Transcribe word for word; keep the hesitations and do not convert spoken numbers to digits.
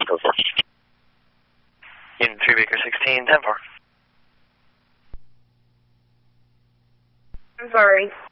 code four. Union three Baker sixteen, ten four. I'm sorry.